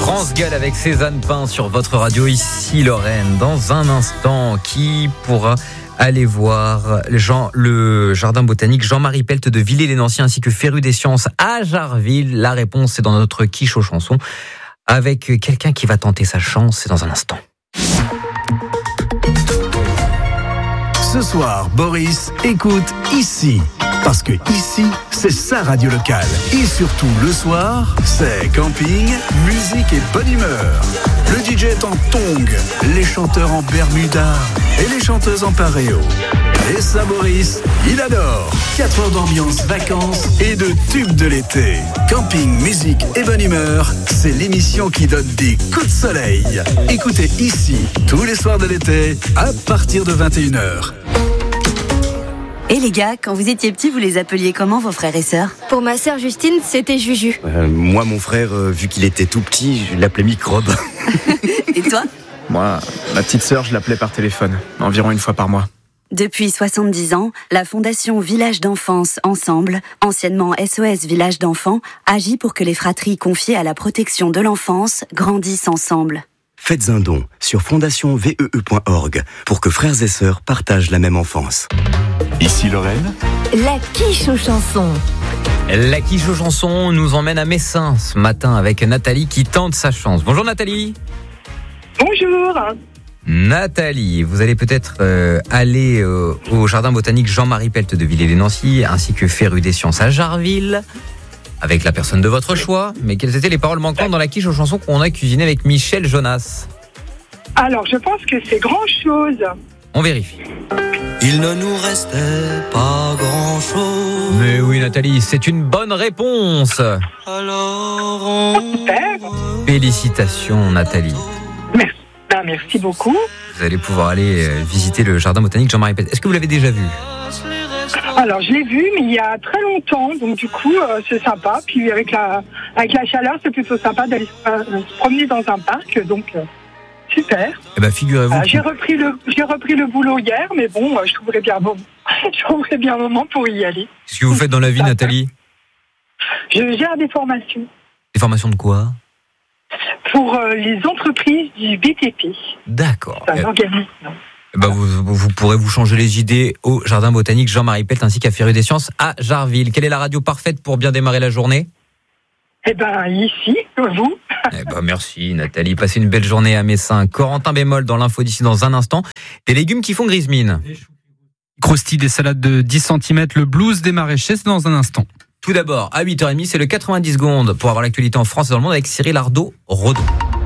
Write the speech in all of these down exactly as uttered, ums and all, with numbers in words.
France Gall avec Cézanne Pain sur votre radio, ici Lorraine. Dans un instant, qui pourra aller voir Jean, le jardin botanique Jean-Marie Pelt de Villers-les-Nancy ainsi que Féru des Sciences à Jarville? La réponse, c'est dans notre quiche aux chansons avec quelqu'un qui va tenter sa chance. C'est dans un instant. Ce soir, Boris écoute ici. Parce que ici, c'est sa radio locale. Et surtout, le soir, c'est camping, musique et bonne humeur. Le D J est en tongs, les chanteurs en bermuda et les chanteuses en paréo. Et ça, Boris, il adore. quatre heures d'ambiance, vacances et de tubes de l'été. Camping, musique et bonne humeur, c'est l'émission qui donne des coups de soleil. Écoutez ici, tous les soirs de l'été, à partir de vingt et une heures. Et les gars, quand vous étiez petits, vous les appeliez comment, vos frères et sœurs? Pour ma sœur Justine, c'était Juju. Euh, moi, mon frère, euh, vu qu'il était tout petit, je l'appelais Microbe. Et toi? Moi, ma petite sœur, je l'appelais par téléphone, environ une fois par mois. Depuis soixante-dix ans, la Fondation Village d'Enfance Ensemble, anciennement S O S Village d'Enfants, agit pour que les fratries confiées à la protection de l'enfance grandissent ensemble. Faites un don sur fondation vee point org pour que frères et sœurs partagent la même enfance. Ici Lorraine, La quiche aux chansons. La quiche aux chansons nous emmène à Messin ce matin avec Nathalie qui tente sa chance. Bonjour Nathalie. Bonjour. Nathalie, vous allez peut-être euh, aller euh, au jardin botanique Jean-Marie Pelt de Villers-les-Nancy ainsi que Féru des Sciences à Jarville avec la personne de votre choix. Mais quelles étaient les paroles manquantes dans la quiche aux chansons qu'on a cuisiné avec Michel Jonas? Alors, je pense que c'est grand-chose. On vérifie. Il ne nous restait pas grand-chose. Mais oui Nathalie, c'est une bonne réponse. Alors on... Félicitations Nathalie. Merci. Ben, merci beaucoup. Vous allez pouvoir aller euh, visiter le jardin botanique Jean-Marie Pelt. Est-ce que vous l'avez déjà vu? Alors, je l'ai vu, mais il y a très longtemps, donc du coup, euh, c'est sympa. Puis avec la, avec la chaleur, c'est plutôt sympa d'aller euh, se promener dans un parc, donc euh, super. Eh ben, figurez-vous. Euh, que... j'ai repris le, j'ai repris le boulot hier, mais bon, euh, je trouverais bien un moment, je trouverais bien un moment pour y aller. Qu'est-ce que vous faites dans la vie, Nathalie? Je gère des formations. Des formations de quoi? Pour euh, les entreprises du B T P. D'accord. C'est un organisme. Eh ben vous, vous pourrez vous changer les idées au jardin botanique Jean-Marie Pelt ainsi qu'à Féru des Sciences à Jarville. Quelle est la radio parfaite pour bien démarrer la journée? Eh ben ici, vous. Eh ben merci Nathalie, passez une belle journée à Messin. Corentin Bémol dans l'info d'ici dans un instant. Des légumes qui font grise mine. Croustilles, des salades de dix centimètres, le blues des maraîchers, c'est dans un instant. Tout d'abord, à huit heures trente, c'est le quatre-vingt-dix secondes pour avoir l'actualité en France et dans le monde avec Cyril Ardo-Redon.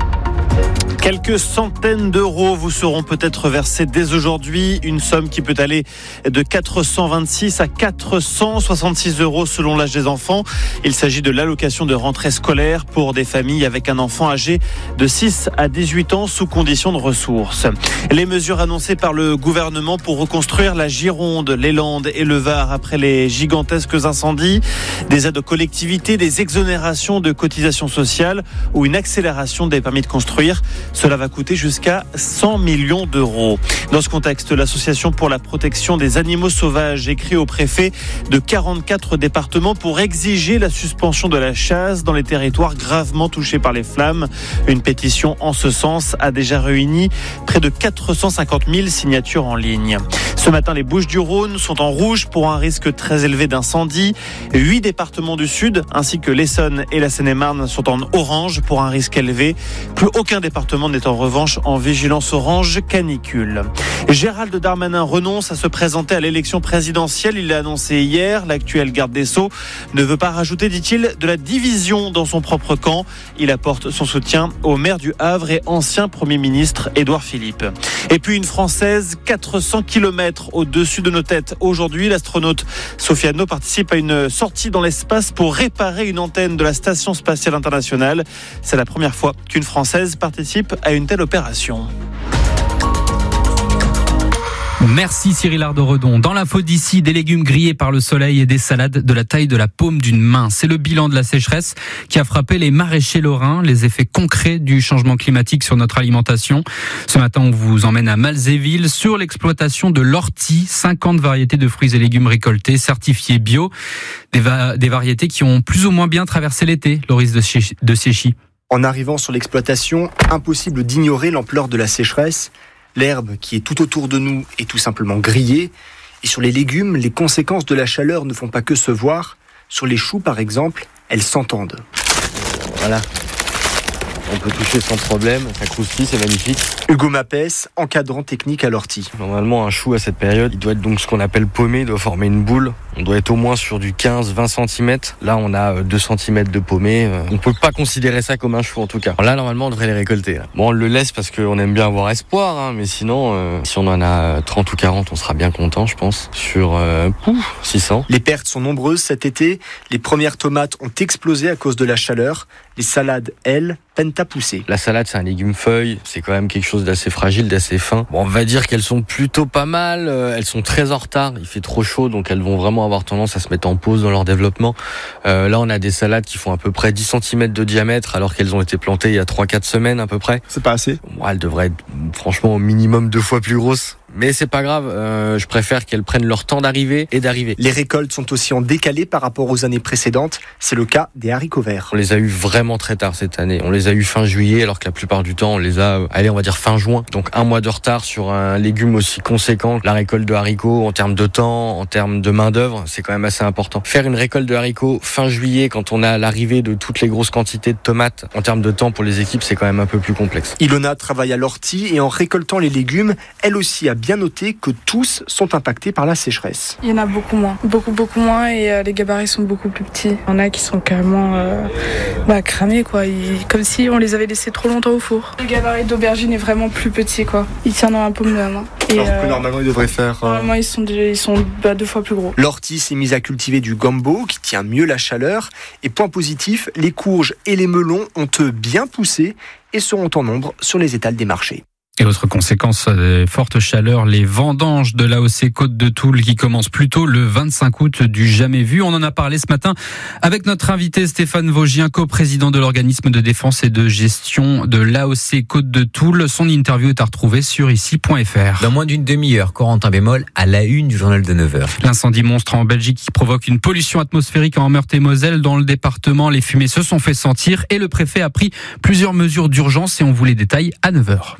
Quelques centaines d'euros vous seront peut-être versés dès aujourd'hui. Une somme qui peut aller de quatre cent vingt-six à quatre cent soixante-six euros selon l'âge des enfants. Il s'agit de l'allocation de rentrée scolaire pour des familles avec un enfant âgé de six à dix-huit ans sous conditions de ressources. Les mesures annoncées par le gouvernement pour reconstruire la Gironde, les Landes et le Var après les gigantesques incendies. Des aides aux collectivités, des exonérations de cotisations sociales ou une accélération des permis de construire. Cela va coûter jusqu'à cent millions d'euros. Dans ce contexte, l'Association pour la protection des animaux sauvages écrit au préfet de quarante-quatre départements pour exiger la suspension de la chasse dans les territoires gravement touchés par les flammes. Une pétition en ce sens a déjà réuni près de quatre cent cinquante mille signatures en ligne. Ce matin, les Bouches-du-Rhône sont en rouge pour un risque très élevé d'incendie. Huit départements du Sud, ainsi que l'Essonne et la Seine-et-Marne, sont en orange pour un risque élevé. Plus aucun département n'est en revanche en vigilance orange canicule. Gérald Darmanin renonce à se présenter à l'élection présidentielle. Il l'a annoncé hier. L'actuel garde des Sceaux ne veut pas rajouter, dit-il, de la division dans son propre camp. Il apporte son soutien au maire du Havre et ancien Premier ministre Édouard Philippe. Et puis une Française, quatre cents kilomètres au-dessus de nos têtes. Aujourd'hui, l'astronaute Sophie Anno participe à une sortie dans l'espace pour réparer une antenne de la Station spatiale internationale. C'est la première fois qu'une Française participe à une telle opération. Merci Cyril Ardo-Redon. Dans l'info d'ici, des légumes grillés par le soleil et des salades de la taille de la paume d'une main. C'est le bilan de la sécheresse qui a frappé les maraîchers lorrains, les effets concrets du changement climatique sur notre alimentation. Ce matin, on vous emmène à Malzéville sur l'exploitation de l'ortie, cinquante variétés de fruits et légumes récoltés, certifiés bio. Des, va- des variétés qui ont plus ou moins bien traversé l'été, Loris de Chéchy. En arrivant sur l'exploitation, impossible d'ignorer l'ampleur de la sécheresse. L'herbe qui est tout autour de nous est tout simplement grillée. Et sur les légumes, les conséquences de la chaleur ne font pas que se voir. Sur les choux, par exemple, elles s'entendent. Voilà. On peut toucher sans problème, ça croustille, c'est magnifique. Hugo Mapès, encadrant technique à l'ortie. Normalement, un chou à cette période, il doit être donc ce qu'on appelle paumé, il doit former une boule. On doit être au moins sur du quinze à vingt centimètres. Là, on a deux centimètres de paumé. On peut pas considérer ça comme un chou, en tout cas. Là, normalement, on devrait les récolter. Là. Bon, on le laisse parce qu'on aime bien avoir espoir, hein, mais sinon, euh, si on en a trente ou quarante, on sera bien content, je pense. Sur euh, pouf, six cents. Les pertes sont nombreuses cet été. Les premières tomates ont explosé à cause de la chaleur. Les salades, elles, peinent à pousser. La salade, c'est un légume feuille. C'est quand même quelque chose d'assez fragile, d'assez fin. Bon, on va dire qu'elles sont plutôt pas mal. Elles sont très en retard. Il fait trop chaud, donc elles vont vraiment avoir tendance à se mettre en pause dans leur développement. Euh, là, on a des salades qui font à peu près dix centimètres de diamètre, alors qu'elles ont été plantées il y a trois à quatre semaines à peu près. C'est pas assez? Bon, elles devraient être franchement au minimum deux fois plus grosses. Mais c'est pas grave, euh, je préfère qu'elles prennent leur temps d'arriver et d'arriver. Les récoltes sont aussi en décalé par rapport aux années précédentes. C'est le cas des haricots verts. On les a eu vraiment très tard cette année. On les a eu fin juillet, alors que la plupart du temps, on les a, allez, on va dire fin juin. Donc un mois de retard sur un légume aussi conséquent. La récolte de haricots, en termes de temps, en termes de main d'œuvre, c'est quand même assez important. Faire une récolte de haricots fin juillet, quand on a l'arrivée de toutes les grosses quantités de tomates, en termes de temps pour les équipes, c'est quand même un peu plus complexe. Ilona travaille à l'ortie et en récoltant les légumes, elle aussi a bien noté que tous sont impactés par la sécheresse. Il y en a beaucoup moins, beaucoup beaucoup moins et euh, les gabarits sont beaucoup plus petits. Il y en a qui sont carrément euh, bah, cramés quoi, Ils, comme si on les avait laissés trop longtemps au four. Le gabarit d'aubergine est vraiment plus petit quoi, il tient dans un paume de la main. Et alors euh, que normalement ils devraient faire... Euh... Normalement ils sont, déjà, ils sont bah, deux fois plus gros. L'ortie s'est mise à cultiver du gombo qui tient mieux la chaleur et point positif, les courges et les melons ont eux bien poussé et seront en nombre sur les étals des marchés. Et l'autre conséquence des fortes chaleurs, les vendanges de l'A O C Côte de Toul qui commencent plus tôt le vingt-cinq août du jamais vu. On en a parlé ce matin avec notre invité Stéphane Vaugien, coprésident de l'organisme de défense et de gestion de l'A O C Côte de Toul. Son interview est à retrouver sur ici point f r. Dans moins d'une demi-heure, Corentin Bémol à la une du journal de neuf heures. L'incendie monstre en Belgique qui provoque une pollution atmosphérique en Meurthe-et-Moselle. Dans le département, les fumées se sont fait sentir et le préfet a pris plusieurs mesures d'urgence et on vous les détaille à neuf heures.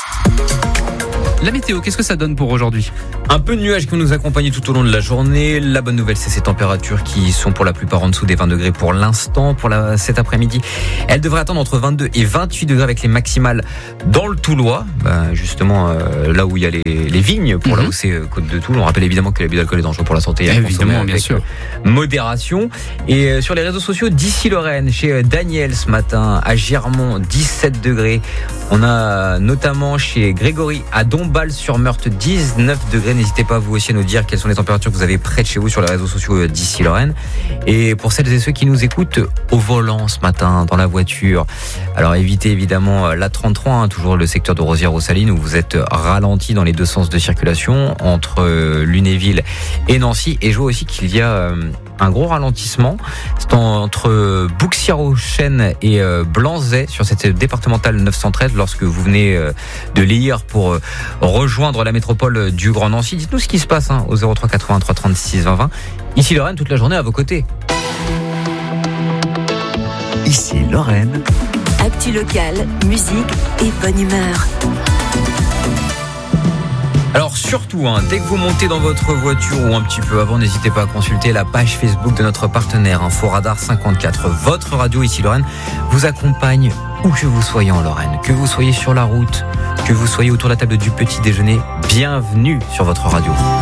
La météo, qu'est-ce que ça donne pour aujourd'hui ? Un peu de nuages qui vont nous accompagner tout au long de la journée. La bonne nouvelle, c'est ces températures qui sont pour la plupart en dessous des vingt degrés pour l'instant. Pour la, cet après-midi, elles devraient attendre entre vingt-deux et vingt-huit degrés avec les maximales dans le Toulois. Ben justement, euh, là où il y a les, les vignes pour mm-hmm. l'A O C Côte de Toul. On rappelle évidemment que l'abus d'alcool est dangereux pour la santé. Évidemment, bien sûr. Modération. Et euh, sur les réseaux sociaux, d'ici Lorraine, chez Daniel ce matin, à Girmont, dix-sept degrés. On a notamment chez Grégory à Dombasle-sur-Meurthe, dix-neuf degrés. N'hésitez pas vous aussi à nous dire quelles sont les températures que vous avez près de chez vous sur les réseaux sociaux d'ici Lorraine. Et pour celles et ceux qui nous écoutent au volant ce matin, dans la voiture, alors évitez évidemment la trente-trois, hein, toujours le secteur de Rosières-aux-Salines où vous êtes ralenti dans les deux sens de circulation entre Lunéville et Nancy. Et je vois aussi qu'il y a un gros ralentissement. C'est entre Bouxières-aux-Chênes et Blanzey sur cette départementale neuf cent treize lorsque vous venez de Lire pour rejoindre la métropole du Grand Nancy. Dites-nous ce qui se passe hein, au zéro trois quatre-vingt-trois trente-six vingt vingt. Ici Lorraine, toute la journée à vos côtés. Ici Lorraine. Actu locale, musique et bonne humeur. Alors surtout, hein, dès que vous montez dans votre voiture ou un petit peu avant, n'hésitez pas à consulter la page Facebook de notre partenaire Info Radar cinquante-quatre. Votre radio ici Lorraine vous accompagne où que vous soyez en Lorraine, que vous soyez sur la route, que vous soyez autour de la table du petit déjeuner. Bienvenue sur votre radio.